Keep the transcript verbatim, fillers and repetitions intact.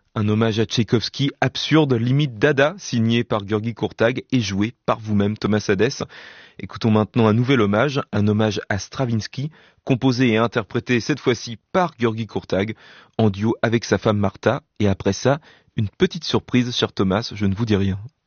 Un hommage à Tchaïkovski absurde, limite dada, signé par György Kurtág et joué par vous-même Thomas Hadès. Écoutons maintenant un nouvel hommage, un hommage à Stravinsky, composé et interprété cette fois-ci par György Kurtág, en duo avec sa femme Marta, et après ça, une petite surprise, cher Thomas, je ne vous dis rien.